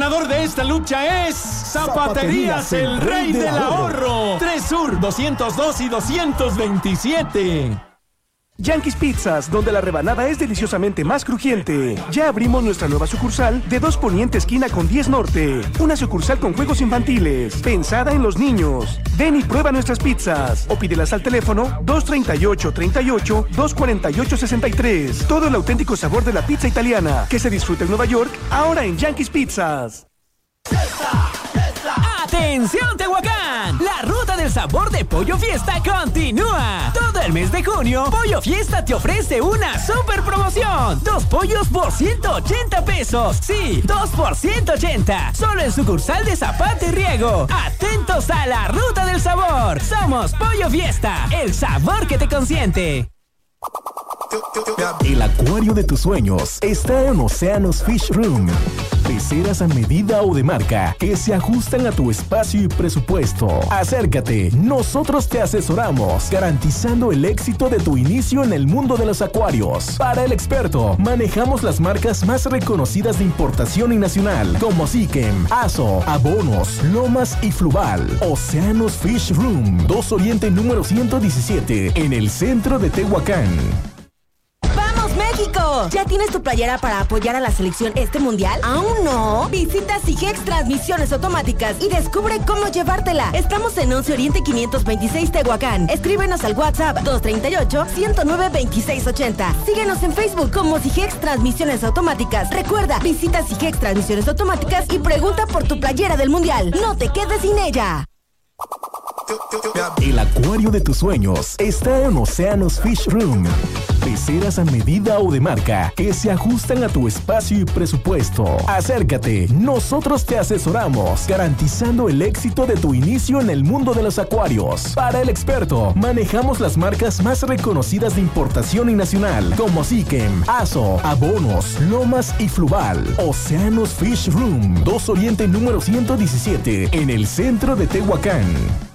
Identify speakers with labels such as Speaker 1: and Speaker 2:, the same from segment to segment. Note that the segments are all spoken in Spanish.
Speaker 1: ganador de esta lucha es Zapaterías, el rey del ahorro. 3 Sur, 202 y 227.
Speaker 2: Yankees Pizzas, donde la rebanada es deliciosamente más crujiente. Ya abrimos nuestra nueva sucursal de 2 Poniente esquina con 10 Norte. Una sucursal con juegos infantiles, pensada en los niños. Ven y prueba nuestras pizzas o pídelas al teléfono 238-248-63. Todo el auténtico sabor de la pizza italiana que se disfruta en Nueva York, ahora en Yankees Pizzas.
Speaker 3: ¡Atención, Tehuacán! La ruta del sabor de Pollo Fiesta continúa. Todo el mes de junio, Pollo Fiesta te ofrece una super promoción. 2 pollos por 180 pesos. Sí, 2 por 180. Solo en sucursal de Zapata y Riego. Atentos a la ruta del sabor. Somos Pollo Fiesta, el sabor que te consiente.
Speaker 4: El acuario de tus sueños está en Océanos Fish Room. Peceras a medida o de marca que se ajustan a tu espacio y presupuesto. Acércate, nosotros te asesoramos, garantizando el éxito de tu inicio en el mundo de los acuarios. Para el experto, manejamos las marcas más reconocidas de importación y nacional, como Sikem, Aso, Abonos, Lomas y Fluval. Océanos Fish Room, 2 Oriente número 117, en el centro de Tehuacán.
Speaker 5: ¡México! ¿Ya tienes tu playera para apoyar a la selección este mundial? ¿Aún no? Visita Sigex Transmisiones Automáticas y descubre cómo llevártela. Estamos en 11 Oriente 526 Tehuacán. Escríbenos al WhatsApp 238-109-2680. Síguenos en Facebook como Sigex Transmisiones Automáticas. Recuerda, visita Sigex Transmisiones Automáticas y pregunta por tu playera del mundial. No te quedes sin ella.
Speaker 4: El acuario de tus sueños está en Océanos Fish Room. Peceras a medida o de marca que se ajustan a tu espacio y presupuesto. Acércate, nosotros te asesoramos, garantizando el éxito de tu inicio en el mundo de los acuarios. Para el experto, manejamos las marcas más reconocidas de importación y nacional, como Sikem, Aso, Abonos, Lomas y Fluval. Océanos Fish Room, 2 Oriente número 117, en el centro de Tehuacán.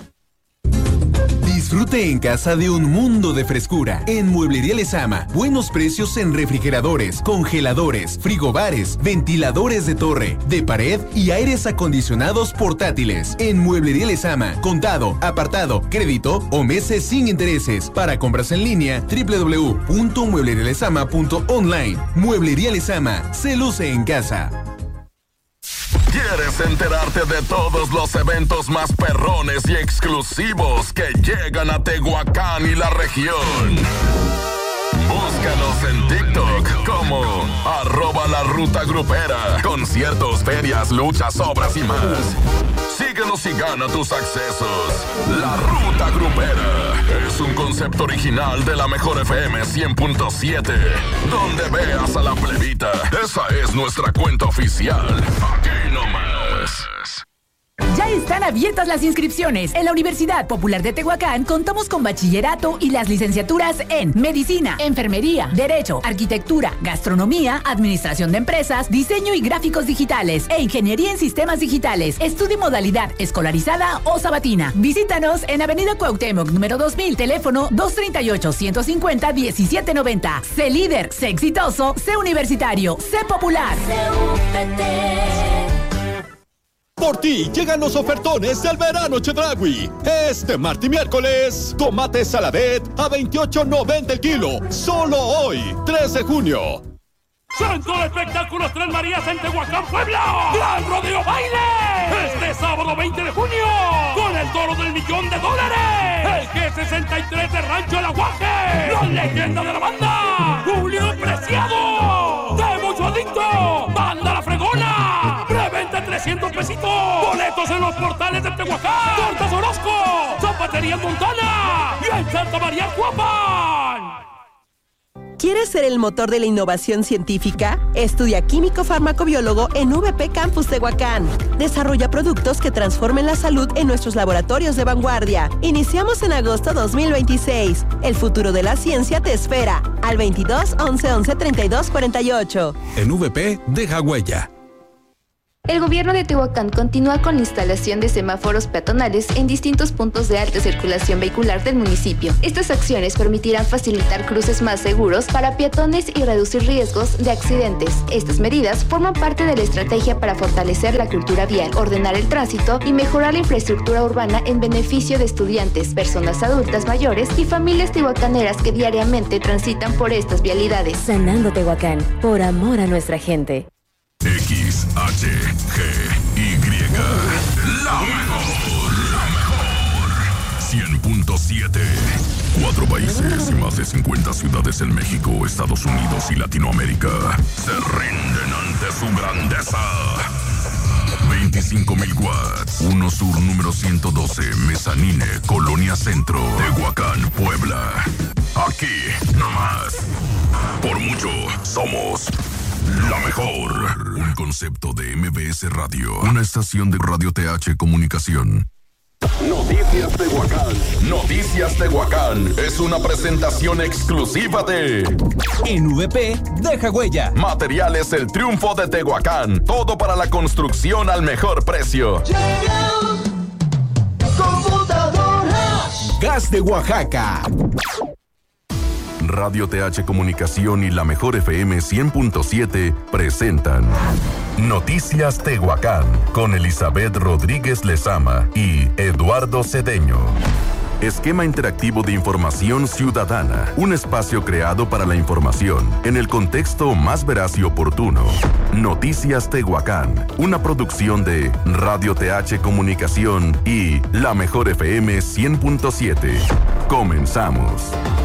Speaker 6: Disfrute en casa de un mundo de frescura. En Mueblería Lezama, buenos precios en refrigeradores, congeladores, frigobares, ventiladores de torre, de pared y aires acondicionados portátiles. En Mueblería Lezama, contado, apartado, crédito o meses sin intereses. Para compras en línea, www.mueblerialezama.online. Mueblería Lezama, se luce en casa.
Speaker 7: ¿Quieres enterarte de todos los eventos más perrones y exclusivos que llegan a Tehuacán y la región? Búscanos en TikTok como @larutagrupera. Conciertos, ferias, luchas, obras y más. Síguenos y gana tus accesos. La Ruta Grupera es un concepto original de la Mejor FM 100.7, donde veas a la plebita. Esa es nuestra cuenta oficial. Aquí nomás.
Speaker 8: Ya están abiertas las inscripciones. En la Universidad Popular de Tehuacán contamos con bachillerato y las licenciaturas en Medicina, Enfermería, Derecho, Arquitectura, Gastronomía, Administración de Empresas, Diseño y Gráficos Digitales e Ingeniería en Sistemas Digitales. Estudia modalidad escolarizada o sabatina. Visítanos en Avenida Cuauhtémoc, número 2000, teléfono 238-150-1790. Sé líder, sé exitoso, sé universitario, sé popular.
Speaker 9: Por ti llegan los ofertones del verano Chedraui. Este martes y miércoles, tomate saladet a $28.90 el kilo. Solo hoy, 3 de junio.
Speaker 10: Centro de Espectáculos Tres Marías en Tehuacán, Puebla. ¡Gran Rodeo Baile! Este sábado 20 de junio, con el toro del $1,000,000. El G63 de Rancho El Aguaje. La leyenda de la banda, Julio Preciado. De Mucho Adicto, Banda La Fregona. Preventa 300 pesitos. Boletos en los portales de Tehuacán. Tortas Orozco. Zapatería Montana. Y en Santa María Cuapan.
Speaker 5: ¿Quieres ser el motor de la innovación científica? Estudia Químico Farmacobiólogo en VP Campus Tehuacán. Desarrolla productos que transformen la salud en nuestros laboratorios de vanguardia. Iniciamos en agosto 2026. El futuro de la ciencia te espera. Al 22 11 11 32 48.
Speaker 11: En VP, deja huella. El gobierno de Tehuacán continúa con la instalación de semáforos peatonales en distintos puntos de alta circulación vehicular del municipio. Estas acciones permitirán facilitar cruces más seguros para peatones y reducir riesgos de accidentes. Estas medidas forman parte de la estrategia para fortalecer la cultura vial, ordenar el tránsito y mejorar la infraestructura urbana en beneficio de estudiantes, personas adultas mayores y familias tehuacaneras que diariamente transitan por estas vialidades.
Speaker 12: Sanando Tehuacán, por amor a nuestra gente.
Speaker 7: XHGY, la mejor, 100.7. 4 países y más de 50 ciudades en México, Estados Unidos y Latinoamérica se rinden ante su grandeza. 25,000 watts. 1 Sur número 112, Mezanine, Colonia Centro, Tehuacán, Puebla. Aquí, nomás. Por mucho, somos la mejor. Un concepto de MBS Radio. Una estación de Radio TH Comunicación. Noticias Tehuacán. Noticias Tehuacán es una presentación exclusiva de...
Speaker 13: En VP, deja huella.
Speaker 7: Materiales El Triunfo de Tehuacán. Todo para la construcción al mejor precio.
Speaker 13: Computadoras. Gas de Oaxaca.
Speaker 7: Radio TH Comunicación y la Mejor FM 100.7 presentan Noticias Tehuacán con Elizabeth Rodríguez Lezama y Eduardo Cedeño. Esquema interactivo de información ciudadana. Un espacio creado para la información en el contexto más veraz y oportuno. Noticias Tehuacán. Una producción de Radio TH Comunicación y la Mejor FM 100.7. Comenzamos.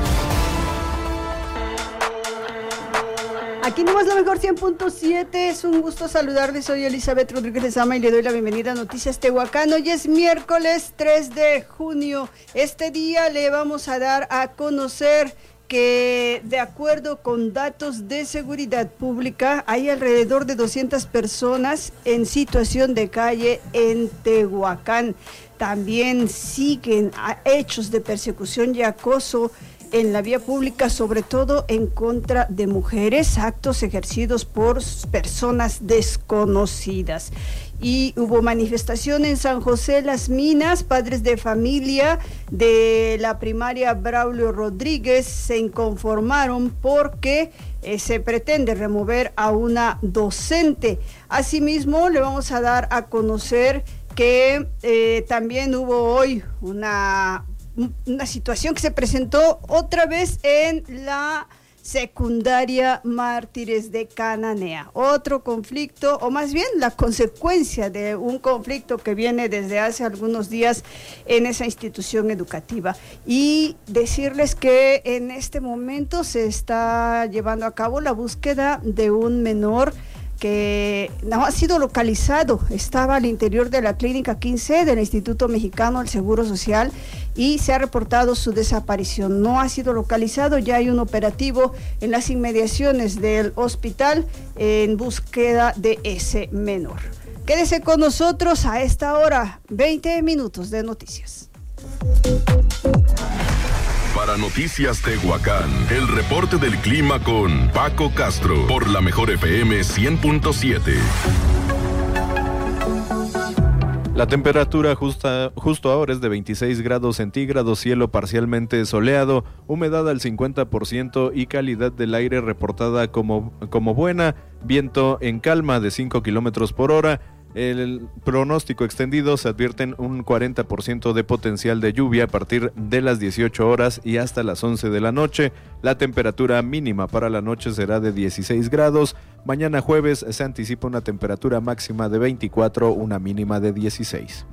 Speaker 14: Aquí nomás la mejor 100.7, es un gusto saludarles, soy Elizabeth Rodríguez Lezama y le doy la bienvenida a Noticias Tehuacán. Hoy es miércoles 3 de junio, este día le vamos a dar a conocer que de acuerdo con datos de seguridad pública hay alrededor de 200 personas en situación de calle en Tehuacán. También siguen hechos de persecución y acoso en la vía pública, sobre todo en contra de mujeres, actos ejercidos por personas desconocidas. Y hubo manifestación en San José Las Minas, padres de familia de la primaria Braulio Rodríguez se inconformaron porque se pretende remover a una docente. Asimismo, le vamos a dar a conocer que también hubo hoy una situación que se presentó otra vez en la secundaria Mártires de Cananea. Otro conflicto, o más bien la consecuencia de un conflicto que viene desde hace algunos días en esa institución educativa. Y decirles que en este momento se está llevando a cabo la búsqueda de un menor que no ha sido localizado, estaba al interior de la clínica 15 del Instituto Mexicano del Seguro Social y se ha reportado su desaparición. No ha sido localizado, ya hay un operativo en las inmediaciones del hospital en búsqueda de ese menor. Quédese con nosotros a esta hora, 20 minutos de noticias.
Speaker 7: Para Noticias Tehuacán, el reporte del clima con Paco Castro por la Mejor FM 100.7.
Speaker 15: La temperatura justo ahora es de 26 grados centígrados, cielo parcialmente soleado, humedad al 50% y calidad del aire reportada como buena, viento en calma de 5 kilómetros por hora. El pronóstico extendido se advierten un 40% de potencial de lluvia a partir de las 18 horas y hasta las 11 de la noche. La temperatura mínima para la noche será de 16 grados. Mañana jueves se anticipa una temperatura máxima de 24, una mínima de 16.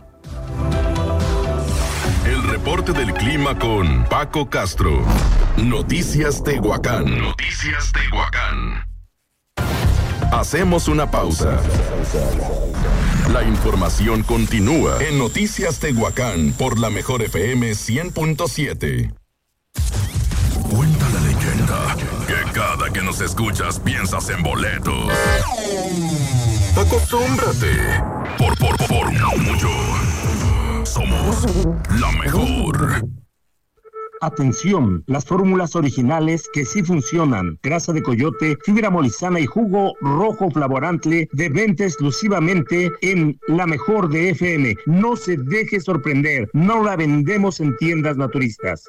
Speaker 7: El reporte del clima con Paco Castro. Noticias Tehuacán. Noticias Tehuacán. Hacemos una pausa. La información continúa en Noticias Tehuacán por la Mejor FM 100.7. Cuenta la leyenda que cada que nos escuchas piensas en boletos. Acostúmbrate. Por mucho. Somos la mejor.
Speaker 16: Atención, las fórmulas originales que sí funcionan. Grasa de coyote, fibra molizana y jugo rojo flavorante de venta exclusivamente en La Mejor de FM. No se deje sorprender, no la vendemos en tiendas naturistas.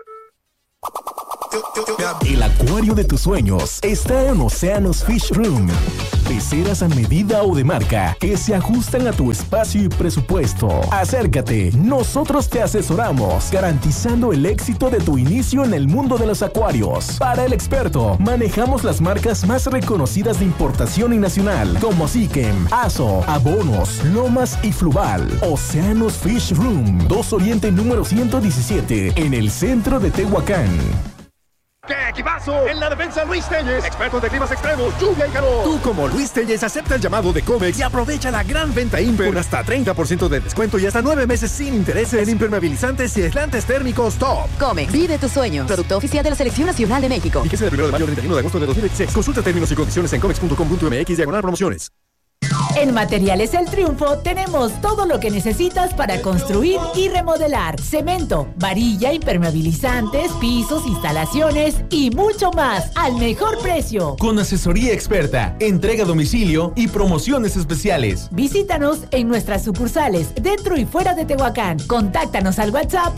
Speaker 4: El acuario de tus sueños está en Océanos Fish Room. Peceras a medida o de marca que se ajustan a tu espacio y presupuesto. Acércate, nosotros te asesoramos, garantizando el éxito de tu inicio en el mundo de los acuarios. Para el experto, manejamos las marcas más reconocidas de importación y nacional, como Siquem, Aso, Abonos, Lomas y Fluval. Océanos Fish Room, 2 Oriente número 117, en el centro de Tehuacán.
Speaker 17: ¡Qué equipazo! En la defensa, Luis Telles, experto de climas extremos, lluvia y calor. Tú, como Luis Telles, acepta el llamado de Comex y aprovecha la gran venta Imper con hasta 30% de descuento y hasta 9 meses sin intereses en impermeabilizantes y aislantes térmicos top.
Speaker 18: Comex, vive tus sueños. Producto oficial de la Selección Nacional de México.
Speaker 17: Y que sea del 1 de mayo al 31 de agosto de 2026. Consulta términos y condiciones en comex.com.mx/promociones.
Speaker 8: En Materiales El Triunfo tenemos todo lo que necesitas para construir y remodelar. Cemento, varilla, impermeabilizantes, pisos, instalaciones y mucho más al mejor precio.
Speaker 19: Con asesoría experta, entrega a domicilio y promociones especiales.
Speaker 8: Visítanos en nuestras sucursales dentro y fuera de Tehuacán. Contáctanos al WhatsApp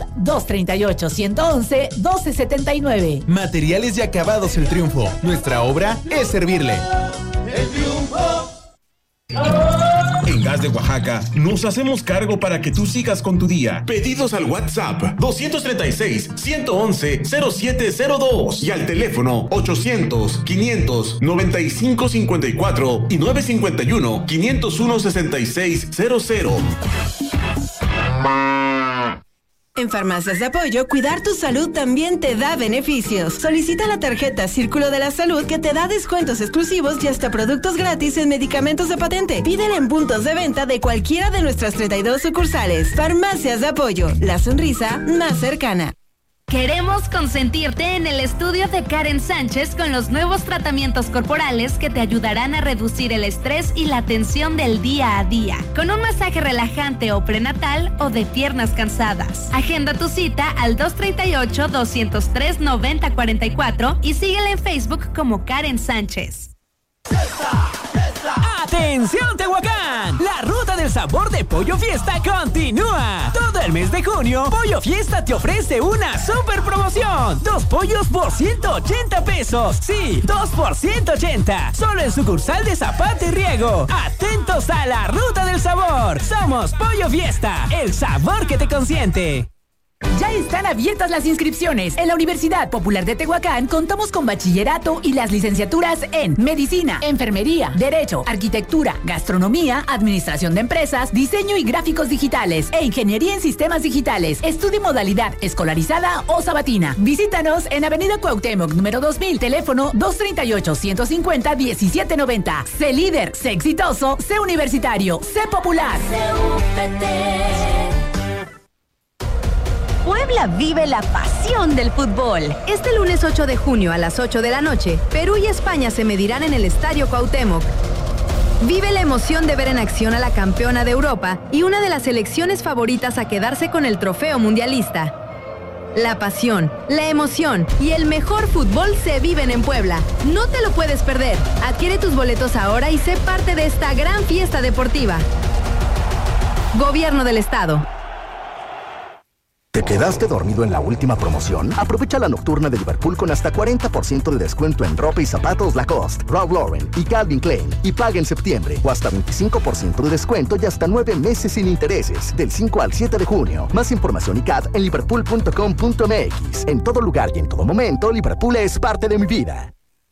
Speaker 8: 238-111-1279.
Speaker 19: Materiales y acabados El Triunfo. Nuestra obra es servirle.
Speaker 20: El Triunfo. En Gas de Oaxaca nos hacemos cargo para que tú sigas con tu día. Pedidos al WhatsApp 236-111-0702 y al teléfono 800-500-9554 y 951-501-6600.
Speaker 21: En Farmacias de Apoyo, cuidar tu salud también te da beneficios. Solicita la tarjeta Círculo de la Salud que te da descuentos exclusivos y hasta productos gratis en medicamentos de patente. Pídela en puntos de venta de cualquiera de nuestras 32 sucursales. Farmacias de Apoyo, la sonrisa más cercana.
Speaker 22: Queremos consentirte en el estudio de Karen Sánchez con los nuevos tratamientos corporales que te ayudarán a reducir el estrés y la tensión del día a día, con un masaje relajante o prenatal o de piernas cansadas. Agenda tu cita al 238-203-9044 y síguela en Facebook como Karen Sánchez.
Speaker 3: ¡Atención, Tehuacán! La ruta del sabor de Pollo Fiesta continúa. Todo el mes de junio, Pollo Fiesta te ofrece una super promoción. 2 pollos por 180 pesos. Sí, 2 por 180. Solo en sucursal de Zapata y Riego. Atentos a la ruta del sabor. Somos Pollo Fiesta, el sabor que te consiente.
Speaker 8: Ya están abiertas las inscripciones. En la Universidad Popular de Tehuacán contamos con bachillerato y las licenciaturas en Medicina, Enfermería, Derecho, Arquitectura, Gastronomía, Administración de Empresas, Diseño y Gráficos Digitales e Ingeniería en Sistemas Digitales. Estudia modalidad escolarizada o sabatina. Visítanos en Avenida Cuauhtémoc, número 2000, teléfono 238-150-1790. Sé líder, sé exitoso, sé universitario, sé popular.
Speaker 23: Puebla vive la pasión del fútbol. Este lunes 8 de junio a las 8 de la noche, Perú y España se medirán en el Estadio Cuauhtémoc. Vive la emoción de ver en acción a la campeona de Europa y una de las selecciones favoritas a quedarse con el trofeo mundialista. La pasión, la emoción y el mejor fútbol se viven en Puebla. No te lo puedes perder. Adquiere tus boletos ahora y sé parte de esta gran fiesta deportiva. Gobierno del Estado.
Speaker 24: ¿Te quedaste dormido en la última promoción? Aprovecha la nocturna de Liverpool con hasta 40% de descuento en ropa y zapatos Lacoste, Ralph Lauren y Calvin Klein. Y paga en septiembre. O hasta 25% de descuento y hasta 9 meses sin intereses. Del 5 al 7 de junio. Más información y CAT en liverpool.com.mx. En todo lugar y en todo momento, Liverpool es parte de mi vida.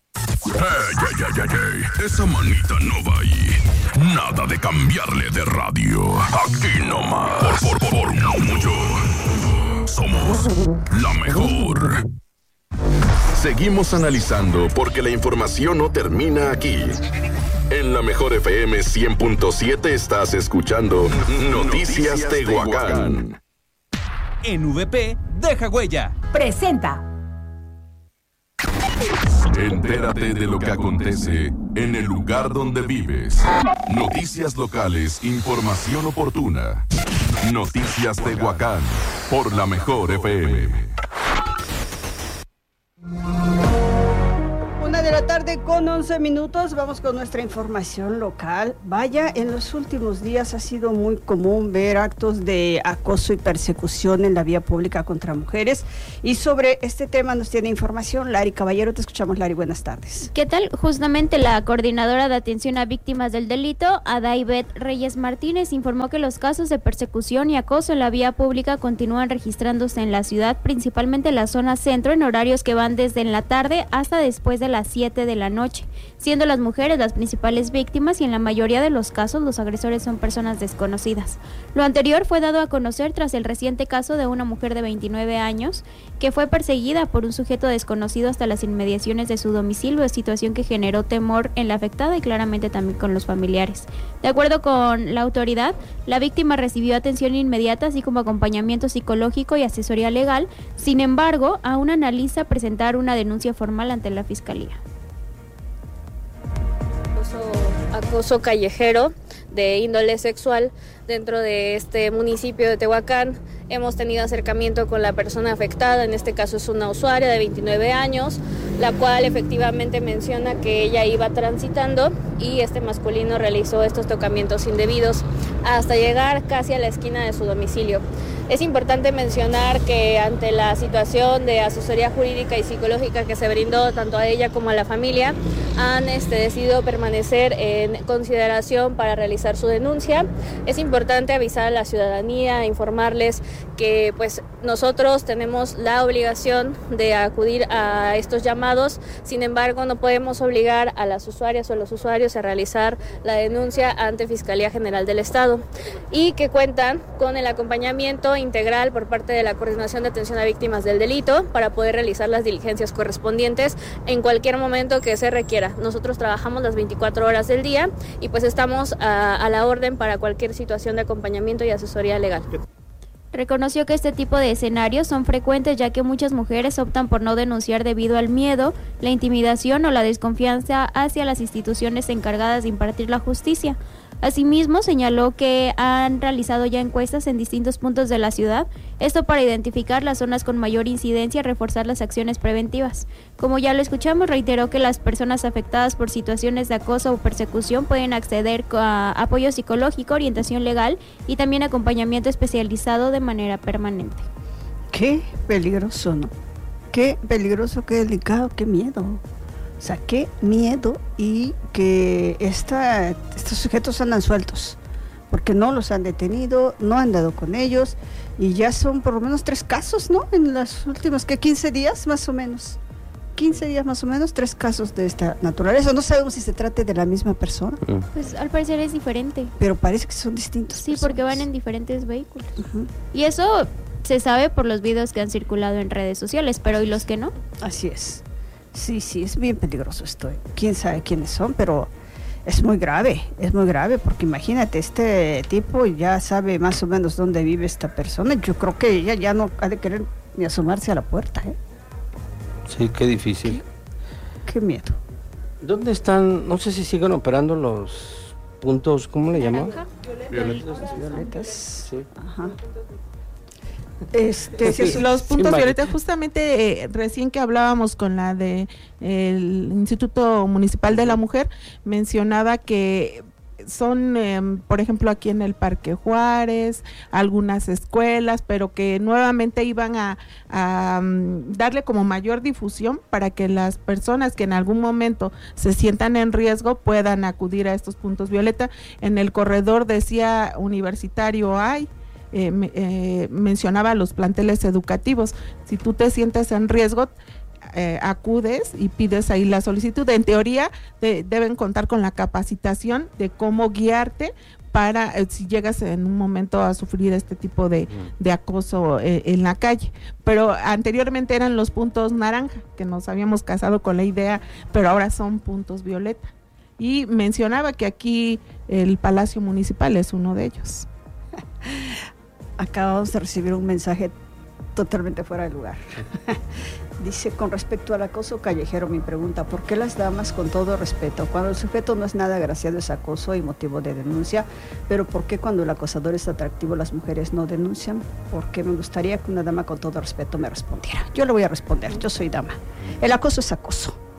Speaker 7: Ey, esa manita no va ahí. Nada de cambiarle de radio. Aquí nomás. Por mucho. Somos la mejor. Seguimos analizando porque la información no termina aquí. En la Mejor FM 100.7 estás escuchando Noticias Tehuacán.
Speaker 13: En VP, deja huella.
Speaker 8: Presenta.
Speaker 7: Entérate de lo que acontece en el lugar donde vives. Noticias locales, información oportuna. Noticias Tehuacán, por la Mejor FM.
Speaker 14: con 11 minutos, vamos con nuestra información local. Vaya, en los últimos días ha sido muy común ver actos de acoso y persecución en la vía pública contra mujeres. Y sobre este tema nos tiene información Lari Caballero. Te escuchamos, Lari, buenas tardes.
Speaker 1: ¿Qué tal? Justamente la coordinadora de atención a víctimas del delito, Adaibet Reyes Martínez, informó que los casos de persecución y acoso en la vía pública continúan registrándose en la ciudad, principalmente en la zona centro, en horarios que van desde en la tarde hasta después de las 7 de la noche, siendo las mujeres las principales víctimas y en la mayoría de los casos los agresores son personas desconocidas. Lo anterior fue dado a conocer tras el reciente caso de una mujer de 29 años que fue perseguida por un sujeto desconocido hasta las inmediaciones de su domicilio, situación que generó temor en la afectada y claramente también con los familiares. De acuerdo con la autoridad, la víctima recibió atención inmediata así como acompañamiento psicológico y asesoría legal. Sin embargo, aún analiza presentar una denuncia formal ante la Fiscalía.
Speaker 2: Acoso callejero de índole sexual dentro de este municipio de Tehuacán. Hemos tenido acercamiento con la persona afectada, en este caso es una usuaria de 29 años, la cual efectivamente menciona que ella iba transitando y este masculino realizó estos tocamientos indebidos hasta llegar casi a la esquina de su domicilio. Es importante mencionar que ante la situación de asesoría jurídica y psicológica que se brindó tanto a ella como a la familia, han decidido permanecer en consideración para realizar su denuncia. Es importante avisar a la ciudadanía, informarles que pues nosotros tenemos la obligación de acudir a estos llamados, sin embargo no podemos obligar a las usuarias o los usuarios a realizar la denuncia ante Fiscalía General del Estado y que cuentan con el acompañamiento integral por parte de la Coordinación de Atención a Víctimas del Delito para poder realizar las diligencias correspondientes en cualquier momento que se requiera. Nosotros trabajamos las 24 horas del día y pues estamos a la orden para cualquier situación de acompañamiento y asesoría legal.
Speaker 1: Reconoció que este tipo de escenarios son frecuentes ya que muchas mujeres optan por no denunciar debido al miedo, la intimidación o la desconfianza hacia las instituciones encargadas de impartir la justicia. Asimismo, señaló que han realizado ya encuestas en distintos puntos de la ciudad, esto para identificar las zonas con mayor incidencia y reforzar las acciones preventivas. Como ya lo escuchamos, reiteró que las personas afectadas por situaciones de acoso o persecución pueden acceder a apoyo psicológico, orientación legal y también acompañamiento especializado de manera permanente.
Speaker 14: Qué peligroso, ¿no? Qué peligroso, qué delicado, qué miedo. O sea, qué miedo y que estos sujetos andan sueltos, porque no los han detenido, no han dado con ellos, y ya son por lo menos 3 casos, ¿no? En las últimas, 15 días más o menos. 15 días más o menos, 3 casos de esta naturaleza. No sabemos si se trate de la misma persona.
Speaker 1: Pues al parecer es diferente.
Speaker 14: Pero parece que son distintos.
Speaker 1: Sí, porque van en diferentes vehículos. Y eso se sabe por los videos que han circulado en redes sociales, pero ¿y los que no?
Speaker 14: Así es. Sí, es bien peligroso esto. Quién sabe quiénes son, pero es muy grave, porque imagínate, este tipo ya sabe más o menos dónde vive esta persona. Yo creo que ella ya no ha de querer ni asomarse a la puerta, ¿eh?
Speaker 6: Sí, qué difícil.
Speaker 14: Qué miedo.
Speaker 6: ¿Dónde están? No sé si siguen operando los puntos, ¿cómo le llaman?
Speaker 14: Violetas.
Speaker 6: Sí.
Speaker 14: Ajá.
Speaker 9: Los puntos violetas, justamente recién que hablábamos con la de el Instituto Municipal de la Mujer, mencionaba que son, por ejemplo, aquí en el Parque Juárez, algunas escuelas, pero que nuevamente iban a darle como mayor difusión para que las personas que en algún momento se sientan en riesgo puedan acudir a estos puntos violeta. En el corredor decía universitario hay, mencionaba los planteles educativos. Si tú te sientes en riesgo, acudes y pides ahí la solicitud. En teoría deben contar con la capacitación de cómo guiarte para si llegas en un momento a sufrir este tipo de acoso en la calle. Pero anteriormente eran los puntos naranja, que nos habíamos casado con la idea, pero ahora son puntos violeta. Y mencionaba que aquí el Palacio Municipal es uno de ellos.
Speaker 14: Acabamos de recibir un mensaje totalmente fuera de lugar. Dice, con respecto al acoso callejero, mi pregunta, ¿por qué las damas, con todo respeto, cuando el sujeto no es nada agraciado, es acoso y motivo de denuncia, pero por qué cuando el acosador es atractivo las mujeres no denuncian? Porque me gustaría que una dama con todo respeto me respondiera. Yo le voy a responder, yo soy dama. El acoso es acoso.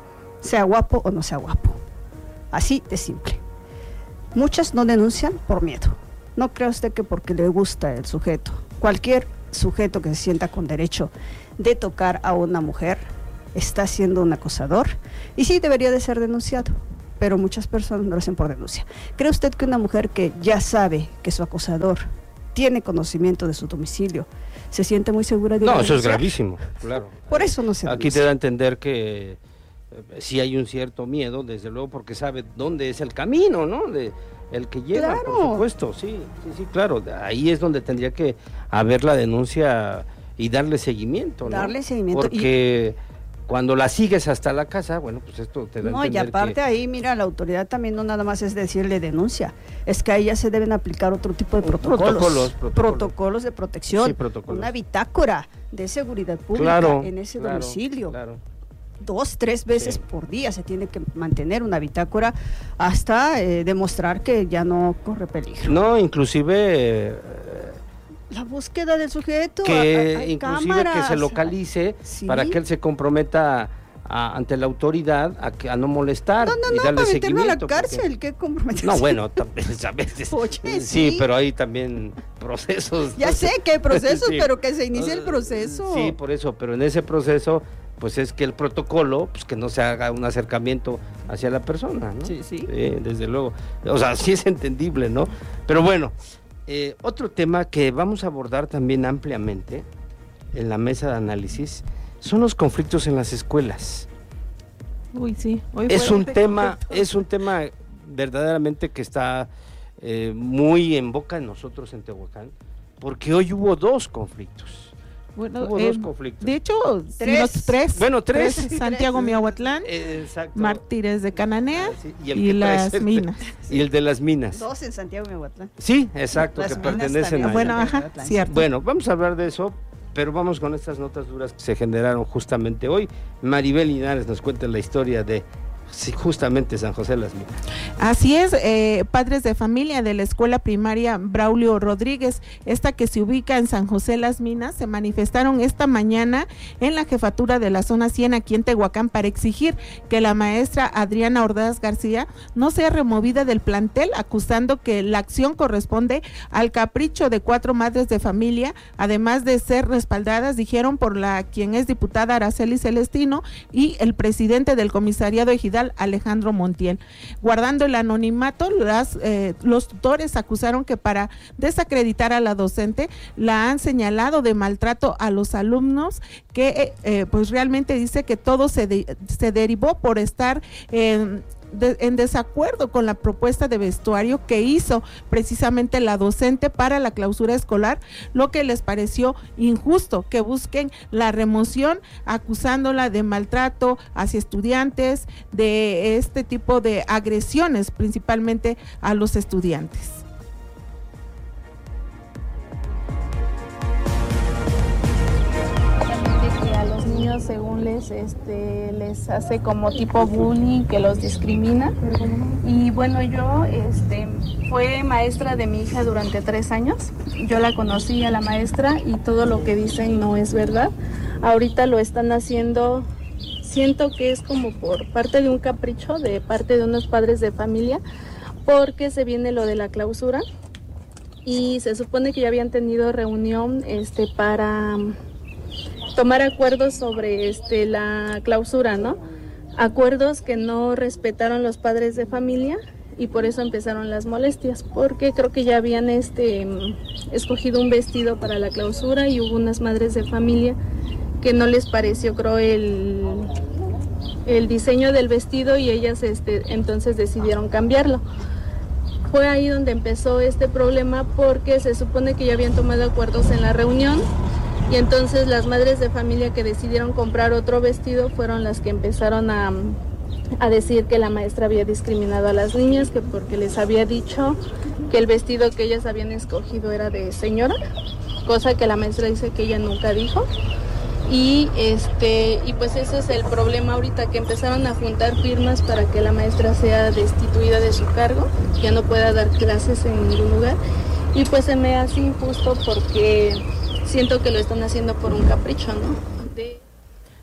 Speaker 14: sea guapo o no sea guapo. Así de simple. Muchas no denuncian por miedo. No crea usted que porque le gusta el sujeto. Cualquier sujeto que se sienta con derecho de tocar a una mujer está siendo un acosador y sí debería de ser denunciado, pero muchas personas no lo hacen por denuncia. ¿Cree usted que una mujer que ya sabe que su acosador tiene conocimiento de su domicilio se siente muy segura de
Speaker 6: No, eso es gravísimo, claro.
Speaker 14: Por eso no se
Speaker 6: Aquí te da a entender que sí hay un cierto miedo, desde luego, porque sabe dónde es el camino, ¿no? El que lleva,
Speaker 14: claro.
Speaker 6: Por supuesto, sí, claro. Ahí es donde tendría que haber la denuncia y darle seguimiento, ¿no?
Speaker 14: Darle seguimiento.
Speaker 6: Porque cuando la sigues hasta la casa, bueno, pues esto te da a entender.
Speaker 14: No, y aparte ahí, mira, la autoridad también no nada más es decirle denuncia, es que ahí ya se deben aplicar otro tipo de protocolos de protección,
Speaker 6: sí, protocolos.
Speaker 14: Una bitácora de seguridad pública en ese domicilio.
Speaker 6: Claro.
Speaker 14: 2-3 veces por día se tiene que mantener una bitácora hasta demostrar que ya no corre peligro.
Speaker 6: No, inclusive
Speaker 14: la búsqueda del sujeto,
Speaker 6: que inclusive
Speaker 14: cámaras,
Speaker 6: que se localice para que él se comprometa ante la autoridad a no molestar y darle
Speaker 14: para
Speaker 6: seguimiento.
Speaker 14: meterlo a la cárcel, ¿qué comprometerse?
Speaker 6: No, bueno, también a veces.
Speaker 14: Oye,
Speaker 6: sí, pero hay también procesos.
Speaker 14: Ya sé que hay procesos,
Speaker 6: sí.
Speaker 14: pero que se inicie el proceso.
Speaker 6: Sí, por eso, pero en ese proceso pues es que el protocolo, pues que no se haga un acercamiento hacia la persona, ¿no?
Speaker 14: Sí.
Speaker 6: Desde luego. O sea, sí es entendible, ¿no? Pero bueno, otro tema que vamos a abordar también ampliamente en la mesa de análisis son los conflictos en las escuelas.
Speaker 9: Uy, sí.
Speaker 6: Es un tema verdaderamente que está muy en boca de nosotros en Tehuacán, porque hoy hubo 2 conflictos.
Speaker 9: Bueno,
Speaker 6: hubo 2 conflictos.
Speaker 9: De hecho, 3.
Speaker 6: Bueno, 3.
Speaker 9: Santiago Miahuatlán, Mártires de Cananea y las minas.
Speaker 6: Y el de las minas.
Speaker 14: 2 en Santiago Miahuatlán.
Speaker 6: Sí, exacto, que pertenecen a...
Speaker 9: Bueno, cierto.
Speaker 6: Bueno, vamos a hablar de eso, pero vamos con estas notas duras que se generaron justamente hoy. Maribel Linares nos cuenta la historia de justamente San José de las Minas.
Speaker 9: Así es, padres de familia de la escuela primaria Braulio Rodríguez, esta que se ubica en San José de las Minas, se manifestaron esta mañana en la jefatura de la zona 100 aquí en Tehuacán para exigir que la maestra Adriana Ordaz García no sea removida del plantel, acusando que la acción corresponde al capricho de 4 madres de familia, además de ser respaldadas, dijeron, por quien es diputada Araceli Celestino y el presidente del comisariado ejidal Alejandro Montiel. Guardando el anonimato, los tutores acusaron que para desacreditar a la docente la han señalado de maltrato a los alumnos, que pues realmente dice que todo se derivó por estar en desacuerdo con la propuesta de vestuario que hizo precisamente la docente para la clausura escolar, lo que les pareció injusto que busquen la remoción, acusándola de maltrato hacia estudiantes, de este tipo de agresiones principalmente a los estudiantes.
Speaker 5: Según les hace como tipo bullying, que los discrimina. Y bueno, yo fue maestra de mi hija durante 3 años. Yo la conocí a la maestra y todo lo que dicen no es verdad. Ahorita lo están haciendo, siento que es como por parte de un capricho de parte de unos padres de familia, porque se viene lo de la clausura y se supone que ya habían tenido reunión para tomar acuerdos sobre la clausura, ¿no? Acuerdos que no respetaron los padres de familia y por eso empezaron las molestias, porque creo que ya habían escogido un vestido para la clausura y hubo unas madres de familia que no les pareció, creo, el diseño del vestido y ellas entonces decidieron cambiarlo. Fue ahí donde empezó este problema, porque se supone que ya habían tomado acuerdos en la reunión. Y entonces las madres de familia que decidieron comprar otro vestido fueron las que empezaron a decir que la maestra había discriminado a las niñas, que porque les había dicho que el vestido que ellas habían escogido era de señora, cosa que la maestra dice que ella nunca dijo. Y pues ese es el problema ahorita, que empezaron a juntar firmas para que la maestra sea destituida de su cargo, ya no pueda dar clases en ningún lugar. Y pues se me hace injusto porque siento que lo están haciendo por un capricho, ¿no?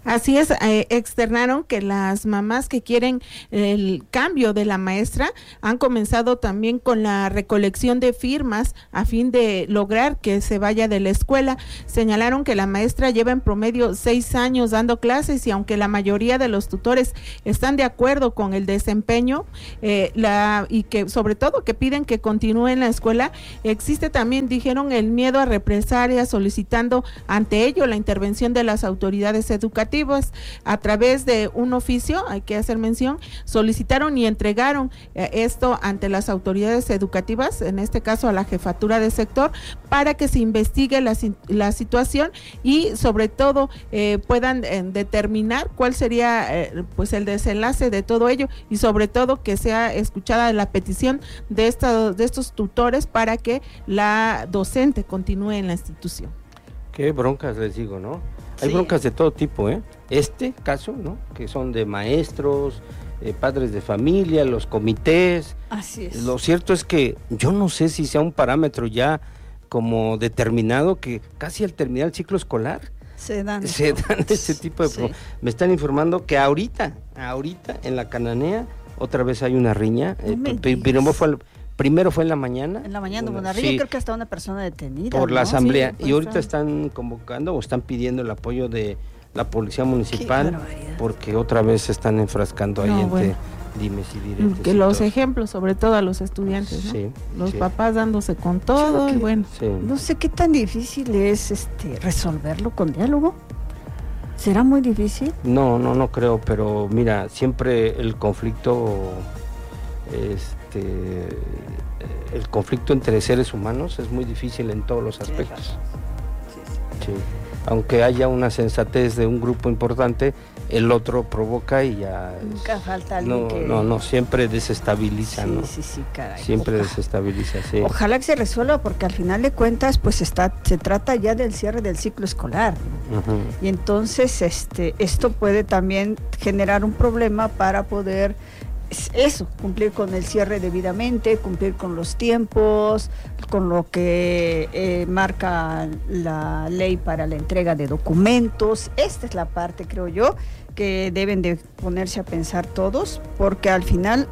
Speaker 9: Así es, externaron que las mamás que quieren el cambio de la maestra han comenzado también con la recolección de firmas a fin de lograr que se vaya de la escuela. Señalaron que la maestra lleva en promedio 6 años dando clases y aunque la mayoría de los tutores están de acuerdo con el desempeño y que sobre todo que piden que continúe en la escuela, existe también, dijeron, el miedo a represalias, solicitando ante ello la intervención de las autoridades educativas. A través de un oficio, hay que hacer mención, solicitaron y entregaron esto ante las autoridades educativas, en este caso a la jefatura de sector, para que se investigue la situación y sobre todo puedan determinar cuál sería pues el desenlace de todo ello y sobre todo que sea escuchada la petición de estos tutores para que la docente continúe en la institución.
Speaker 6: Qué broncas les digo, ¿no? Hay broncas de todo tipo, ¿eh? Este caso, ¿no? Que son de maestros, padres de familia, los comités.
Speaker 14: Así es.
Speaker 6: Lo cierto es que yo no sé si sea un parámetro ya como determinado que casi al terminar el ciclo escolar
Speaker 14: se dan
Speaker 6: este tipo de... Me están informando que ahorita en la Cananea otra vez hay una riña. Primero fue en la mañana.
Speaker 14: En la mañana, una riña, creo que hasta una persona detenida.
Speaker 6: Por la asamblea. Y ahorita están convocando o están pidiendo el apoyo de la policía municipal porque otra vez se están enfrascando ahí entre dimes y diretes.
Speaker 9: Que los ejemplos, sobre todo a los estudiantes, ¿no? Los papás dándose con todo y bueno.
Speaker 14: No sé qué tan difícil es resolverlo con diálogo. ¿Será muy difícil?
Speaker 6: No creo, pero mira, siempre el conflicto el conflicto entre seres humanos es muy difícil en todos los aspectos. Sí. Aunque haya una sensatez de un grupo importante, el otro provoca y ya...
Speaker 14: Nunca falta alguien
Speaker 6: No, siempre desestabiliza, ¿no?
Speaker 14: Sí, caray.
Speaker 6: Siempre desestabiliza, sí.
Speaker 14: Ojalá que se resuelva porque al final de cuentas pues se trata ya del cierre del ciclo escolar. Y entonces esto puede también generar un problema para poder... cumplir con el cierre debidamente, cumplir con los tiempos, con lo que marca la ley para la entrega de documentos. Esta es la parte, creo yo, que deben de ponerse a pensar todos, porque al final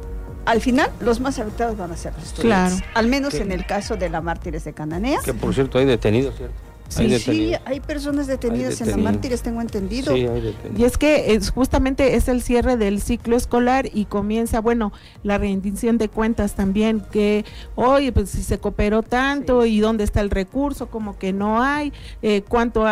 Speaker 14: los más afectados van a ser los estudiantes. Claro. Al menos en el caso de la Mártires de Cananea.
Speaker 6: Que por cierto hay detenidos, ¿cierto?
Speaker 14: Sí, hay personas detenidas en la Mártires, tengo entendido.
Speaker 6: Sí, hay detenidos.
Speaker 9: Y es que justamente es el cierre del ciclo escolar y comienza, la rendición de cuentas también, que hoy pues si se cooperó tanto y dónde está el recurso, como que no hay, cuánto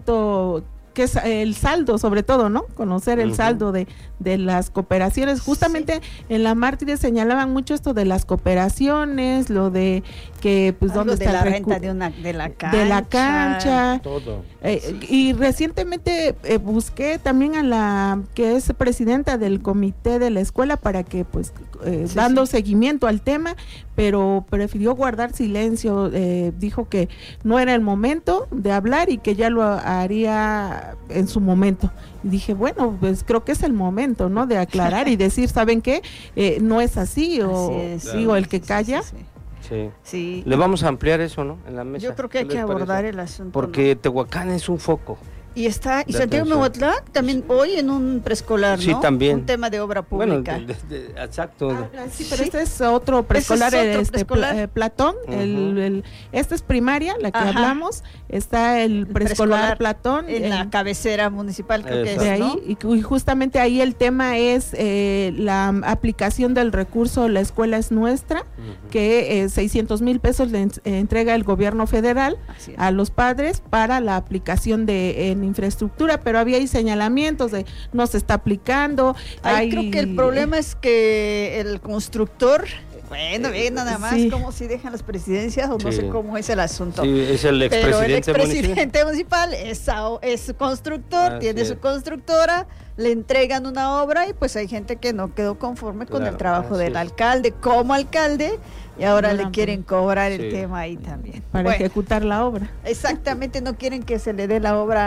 Speaker 9: que es el saldo, sobre todo, ¿no? Conocer el saldo de las cooperaciones. Justamente en la Mártires señalaban mucho esto de las cooperaciones, lo de que, pues, dónde está
Speaker 14: la renta de la
Speaker 9: cancha.
Speaker 6: Todo.
Speaker 9: Y recientemente busqué también a la que es presidenta del comité de la escuela para que, pues, dando seguimiento al tema, pero prefirió guardar silencio, dijo que no era el momento de hablar y que ya lo haría en su momento. Y dije, bueno, pues creo que es el momento, ¿no? De aclarar y decir, ¿saben qué? No es así, o digo, el que calla.
Speaker 6: Sí. Le vamos a ampliar eso, ¿no? En la mesa.
Speaker 14: Yo creo que hay que abordar el asunto.
Speaker 6: Porque Tehuacán es un foco.
Speaker 14: Y Santiago Mehuatlán también hoy en un preescolar, ¿no?
Speaker 6: Sí, también.
Speaker 14: Un tema de obra pública.
Speaker 6: Bueno, exacto.
Speaker 9: Sí, pero este es otro preescolar, Platón. Esta es primaria, la que hablamos. Está el preescolar Platón.
Speaker 14: En la cabecera municipal, creo que es,
Speaker 9: de ahí,
Speaker 14: ¿no?
Speaker 9: Y justamente ahí el tema es la aplicación del recurso La Escuela es Nuestra, que 600,000 pesos le entrega el gobierno federal a los padres para la aplicación en infraestructura, pero había ahí señalamientos de no se está aplicando.
Speaker 14: Creo que el problema es que el constructor, nada más como si dejan las presidencias o no sé cómo es el asunto.
Speaker 6: Sí, es el
Speaker 14: expresidente municipal es constructor, tiene su constructora, le entregan una obra y pues hay gente que no quedó conforme con el trabajo del alcalde como alcalde y ahora le quieren cobrar el tema ahí también.
Speaker 9: Para ejecutar la obra.
Speaker 14: Exactamente, no quieren que se le dé la obra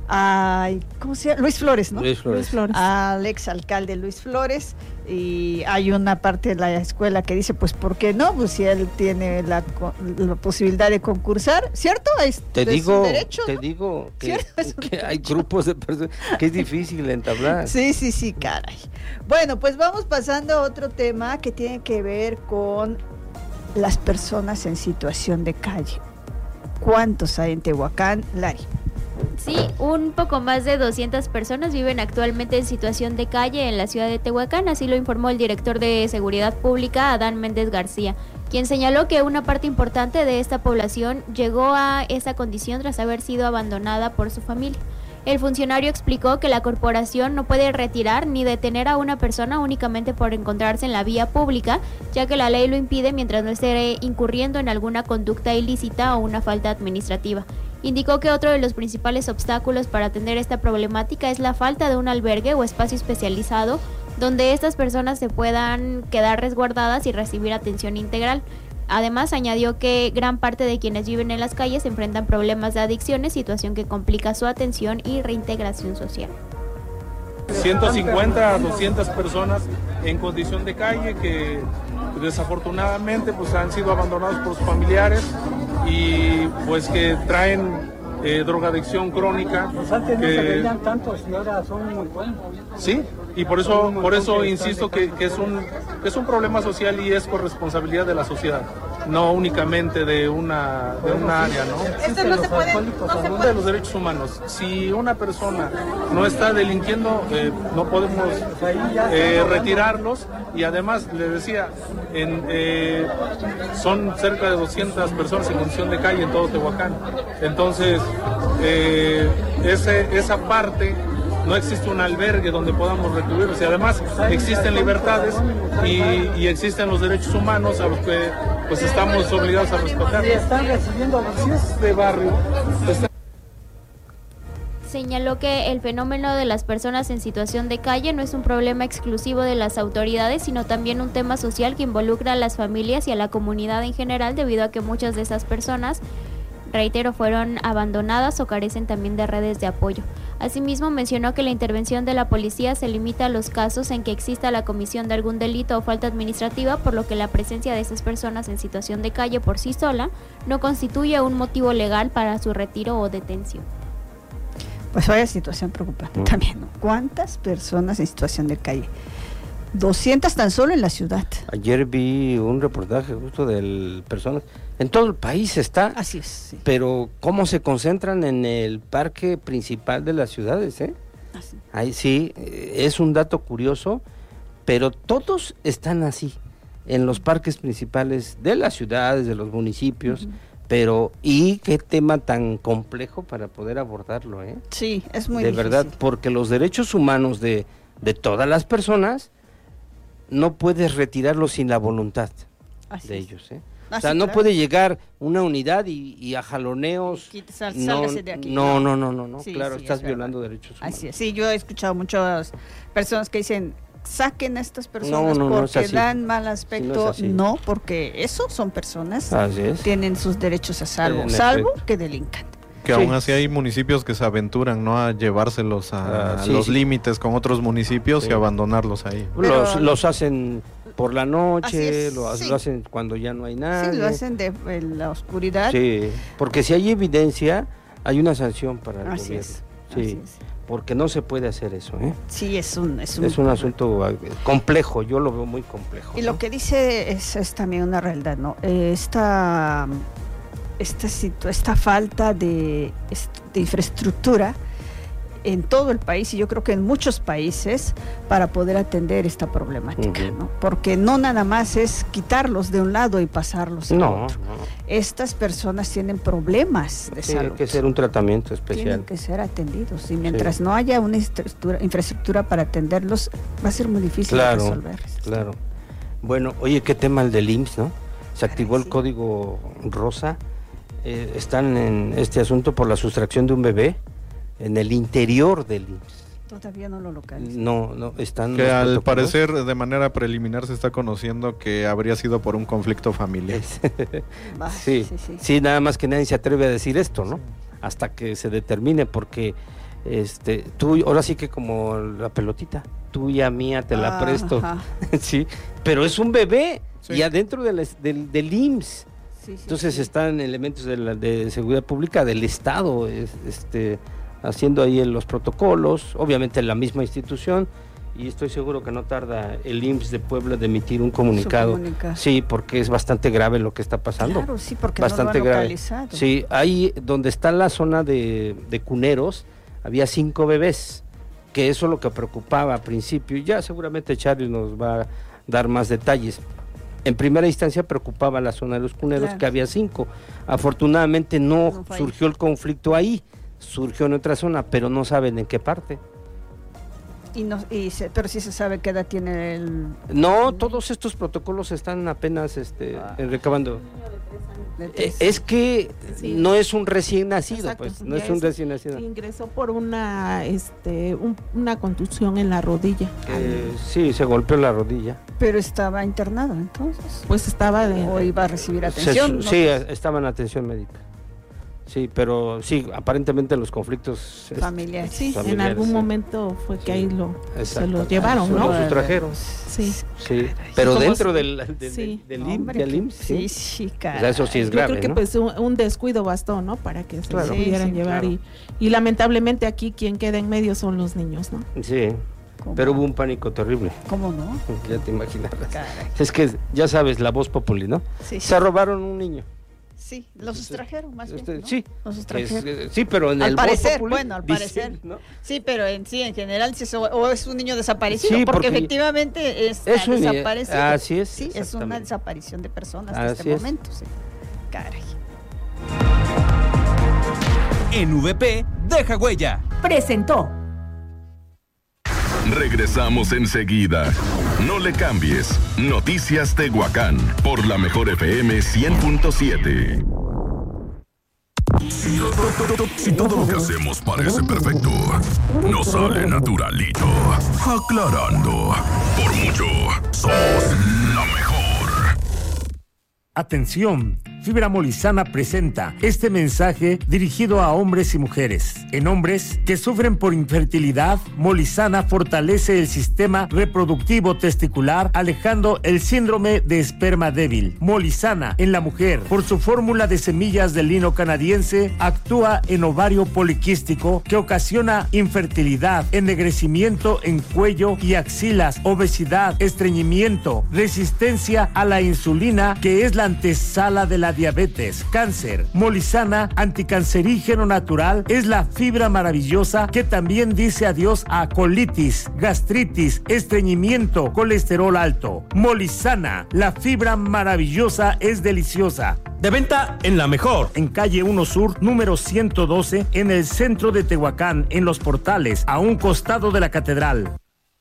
Speaker 14: ¿cómo se llama? Luis Flores, ¿no?
Speaker 6: Luis Flores.
Speaker 14: Al exalcalde Luis Flores, y hay una parte de la escuela que dice, pues, ¿por qué no? Pues si él tiene la posibilidad de concursar, ¿cierto?
Speaker 6: Te digo que
Speaker 14: ¿Cierto?
Speaker 6: hay grupos de personas que es difícil entablar.
Speaker 14: Sí, caray. Bueno, pues vamos pasando a otro tema que tiene que ver con las personas en situación de calle. ¿Cuántos hay en Tehuacán, Lari?
Speaker 1: Sí, un poco más de 200 personas viven actualmente en situación de calle en la ciudad de Tehuacán, así lo informó el director de Seguridad Pública, Adán Méndez García, quien señaló que una parte importante de esta población llegó a esa condición tras haber sido abandonada por su familia. El funcionario explicó que la corporación no puede retirar ni detener a una persona únicamente por encontrarse en la vía pública, ya que la ley lo impide mientras no esté incurriendo en alguna conducta ilícita o una falta administrativa. Indicó que otro de los principales obstáculos para atender esta problemática es la falta de un albergue o espacio especializado donde estas personas se puedan quedar resguardadas y recibir atención integral. Además, añadió que gran parte de quienes viven en las calles enfrentan problemas de adicciones, situación que complica su atención y reintegración social.
Speaker 10: 150 a 200 personas en condición de calle que desafortunadamente pues han sido abandonados por sus familiares y pues que traen drogadicción crónica.
Speaker 11: Pues antes no se veían tantos y ahora son muy buenos.
Speaker 10: Sí, y por eso insisto que es un problema social y es corresponsabilidad de la sociedad, no únicamente de una área, ¿no?
Speaker 11: Esto no se puede,
Speaker 10: De los derechos humanos. Si una persona no está delinquiendo, no podemos retirarlos, y además les decía, son cerca de 200 personas en condición de calle en todo Tehuacán. Entonces, esa parte, no existe un albergue donde podamos recluirlos, y además existen libertades y existen los derechos humanos a los que pues estamos obligados a respetar.
Speaker 11: Y están recibiendo atenciones
Speaker 10: de barrio.
Speaker 1: Señaló que el fenómeno de las personas en situación de calle no es un problema exclusivo de las autoridades, sino también un tema social que involucra a las familias y a la comunidad en general, debido a que muchas de esas personas, reitero, fueron abandonadas o carecen también de redes de apoyo. Asimismo, mencionó que la intervención de la policía se limita a los casos en que exista la comisión de algún delito o falta administrativa, por lo que la presencia de esas personas en situación de calle por sí sola no constituye un motivo legal para su retiro o detención.
Speaker 14: Pues vaya situación preocupante también, ¿no? ¿Cuántas personas en situación de calle? 200 tan solo en la ciudad.
Speaker 6: Ayer vi un reportaje justo de personas, en todo el país está.
Speaker 14: Así es, sí.
Speaker 6: Pero cómo se concentran en el parque principal de las ciudades, ¿eh?
Speaker 14: Así.
Speaker 6: Ahí sí, es un dato curioso, pero todos están así, en los parques principales de las ciudades, de los municipios. Pero, y qué tema tan complejo para poder abordarlo, ¿eh?
Speaker 14: Sí, es muy
Speaker 6: difícil. De verdad, porque los derechos humanos de todas las personas no puedes retirarlos sin la voluntad de ellos, ¿eh? O sea, no puede llegar una unidad y a jaloneos.
Speaker 14: Sálgase de aquí.
Speaker 6: No,
Speaker 14: sí,
Speaker 6: claro,
Speaker 14: sí,
Speaker 6: estás violando derechos humanos.
Speaker 14: Así es. Sí, yo he escuchado muchas personas que dicen, saquen a estas personas porque dan mal aspecto. No, porque eso son personas, tienen sus derechos a salvo que delincan.
Speaker 12: Que aún así hay municipios que se aventuran, ¿no?, a llevárselos a los límites con otros municipios y abandonarlos ahí.
Speaker 6: Los hacen por la noche, lo hacen cuando ya no hay nada.
Speaker 14: Sí, lo hacen en la oscuridad.
Speaker 6: Sí, porque si hay evidencia, hay una sanción para el gobierno. Sí, porque no se puede hacer eso, ¿eh?
Speaker 14: Sí, es un
Speaker 6: asunto complejo, yo lo veo muy complejo.
Speaker 14: Y lo que dice es también una realidad, ¿no? Esta falta de infraestructura en todo el país, y yo creo que en muchos países, para poder atender esta problemática, ¿no? Porque no nada más es quitarlos de un lado y pasarlos al otro. Estas personas tienen problemas de salud.
Speaker 6: Tiene que ser un tratamiento especial.
Speaker 14: Tienen que ser atendidos, y mientras no haya una infraestructura para atenderlos, va a ser muy difícil resolver.
Speaker 6: Claro. Bueno, oye, qué tema el del IMSS, ¿no? Se activó el código rosa. Están en este asunto por la sustracción de un bebé en el interior del IMSS.
Speaker 14: Todavía no lo localizan.
Speaker 6: No, están...
Speaker 12: Que al parecer, de manera preliminar, se está conociendo que habría sido por un conflicto familiar.
Speaker 6: Sí, nada más que nadie se atreve a decir esto, ¿no? Hasta que se determine, porque Tú, ahora sí que como la pelotita, tuya, mía, te la presto. Sí, pero es un bebé y adentro del IMSS. Entonces están elementos de seguridad pública del Estado haciendo ahí los protocolos, obviamente la misma institución, y estoy seguro que no tarda el IMSS de Puebla de emitir un comunicado. Sí, porque es bastante grave lo que está pasando.
Speaker 14: Claro, sí, porque
Speaker 6: bastante
Speaker 14: no lo han
Speaker 6: grave.
Speaker 14: localizado.
Speaker 6: Sí, ahí donde está la zona de cuneros, había 5 bebés, que eso es lo que preocupaba al principio, y ya seguramente Charlie nos va a dar más detalles. En primera instancia preocupaba la zona de los cuneros, claro, que había 5. Afortunadamente no surgió el conflicto ahí, surgió en otra zona, pero no saben en qué parte.
Speaker 14: Pero sí se sabe qué edad tiene el...
Speaker 6: No, todos estos protocolos están apenas recabando. Es que no es un recién nacido. Exacto, pues no es un recién nacido.
Speaker 9: Ingresó por una contusión en la rodilla.
Speaker 6: Sí, se golpeó la rodilla.
Speaker 14: Pero estaba internado entonces.
Speaker 9: Pues estaba
Speaker 14: o iba a recibir atención.
Speaker 6: Sí, estaba en atención médica. Sí, pero sí, aparentemente los conflictos
Speaker 9: familiares. Sí, en algún momento fue que ahí se lo llevaron, ¿no?
Speaker 6: Lo sustrajeron. Sí. Pero dentro del IMSS.
Speaker 14: Sí, claro.
Speaker 6: O sea, eso sí es grave,
Speaker 9: yo creo que pues un descuido bastó, ¿no? Para que se pudieran llevar. Claro. Y lamentablemente aquí quien queda en medio son los niños, ¿no?
Speaker 6: Sí. Pero hubo un pánico terrible.
Speaker 14: ¿Cómo no?
Speaker 6: Ya te imaginarás. Es que ya sabes, la voz populi, ¿no? Sí. Se robaron un niño.
Speaker 14: Sí, lo sustrajeron más bien, ¿no?
Speaker 6: Sí,
Speaker 14: lo sustrajeron.
Speaker 6: Sí, pero en
Speaker 14: al parecer, al parecer, ¿no? Sí, pero en general o es un niño desaparecido, sí, porque efectivamente es desaparecido.
Speaker 6: Así es.
Speaker 14: Sí, es una desaparición de personas en este momento. Sí. Caray.
Speaker 13: En VP, deja huella.
Speaker 8: Presentó.
Speaker 7: Regresamos enseguida. No le cambies. Noticias Tehuacán por la mejor FM 100.7. Si todo lo que hacemos parece perfecto, nos sale naturalito. Aclarando. Por mucho, somos la mejor.
Speaker 4: Atención, Fibra Molizana presenta este mensaje dirigido a hombres y mujeres. En hombres que sufren por infertilidad, Molizana fortalece el sistema reproductivo testicular, alejando el síndrome de esperma débil. Molizana en la mujer, por su fórmula de semillas de lino canadiense, actúa en ovario poliquístico que ocasiona infertilidad, ennegrecimiento en cuello y axilas, obesidad, estreñimiento, resistencia a la insulina, que es la antesala de la diabetes, cáncer. Molizana, anticancerígeno natural, es la fibra maravillosa que también dice adiós a colitis, gastritis, estreñimiento, colesterol alto. Molizana, la fibra maravillosa es deliciosa.
Speaker 13: De venta en La Mejor.
Speaker 4: En calle 1 Sur, número 112, en el centro de Tehuacán, en Los Portales, a un costado de la catedral.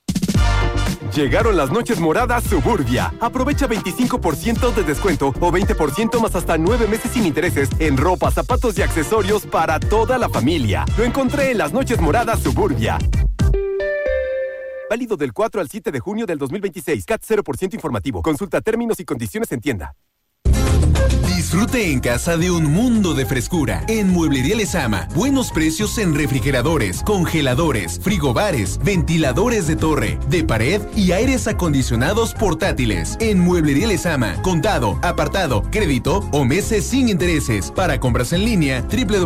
Speaker 17: Llegaron las noches moradas Suburbia. Aprovecha 25% de descuento o 20% más hasta 9 meses sin intereses en ropa, zapatos y accesorios para toda la familia. Lo encontré en las noches moradas Suburbia. Válido del 4 al 7 de junio del 2026. CAT 0% informativo. Consulta términos y condiciones en tienda.
Speaker 19: Disfrute en casa de un mundo de frescura. En Mueblería Lezama, buenos precios en refrigeradores, congeladores, frigobares, ventiladores de torre, de pared y aires acondicionados portátiles. En Mueblería Lezama, contado, apartado, crédito o meses sin intereses. Para compras en línea,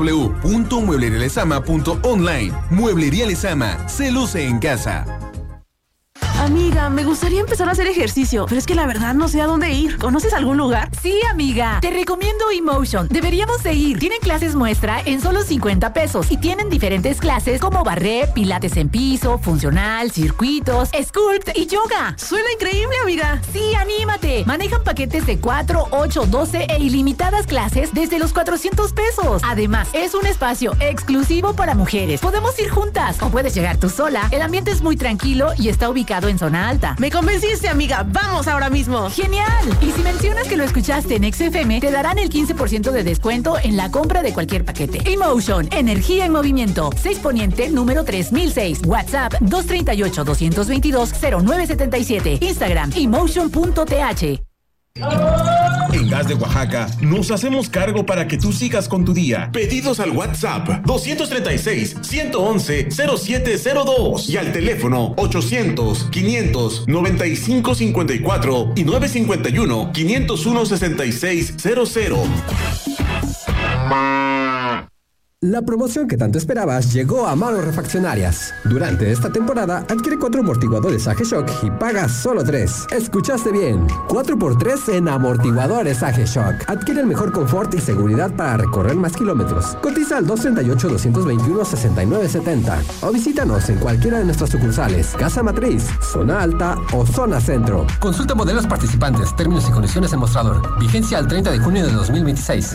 Speaker 19: www.mueblerialezama.online. Mueblería Lezama, se luce en casa.
Speaker 15: Amiga, me gustaría empezar a hacer ejercicio, pero es que la verdad no sé a dónde ir. ¿Conoces algún lugar?
Speaker 8: Sí, amiga. Te recomiendo Emotion. Deberíamos de ir. Tienen clases muestra en solo 50 pesos y tienen diferentes clases como barré, pilates en piso, funcional, circuitos, sculpt y yoga.
Speaker 15: Suena increíble, amiga.
Speaker 8: Sí, anímate. Manejan paquetes de 4, 8, 12 e ilimitadas clases desde los 400 pesos. Además, es un espacio exclusivo para mujeres. Podemos ir juntas o puedes llegar tú sola. El ambiente es muy tranquilo y está ubicado en zona alta.
Speaker 15: Me convenciste, amiga. Vamos ahora mismo.
Speaker 8: ¡Genial! Y si mencionas que lo escuchaste en XFM, te darán el 15% de descuento en la compra de cualquier paquete. Emotion, energía en movimiento. 6 Poniente, número 3006. WhatsApp, 238-222-0977. Instagram, emotion.th.
Speaker 16: En Gas de Oaxaca nos hacemos cargo para que tú sigas con tu día. Pedidos al WhatsApp 236-111-0702 y al teléfono 800-500-9554 y 951-501-6600.
Speaker 18: La promoción que tanto esperabas llegó a Manos Refaccionarias. Durante esta temporada, adquiere 4 amortiguadores AG-Shock y paga solo 3. ¿Escuchaste bien? 4x3 en amortiguadores AG-Shock. Adquiere el mejor confort y seguridad para recorrer más kilómetros. Cotiza al 238-221-6970 o visítanos en cualquiera de nuestras sucursales, Casa Matriz, Zona Alta o Zona Centro.
Speaker 20: Consulta modelos participantes, términos y condiciones en mostrador. Vigencia al 30 de junio de 2026.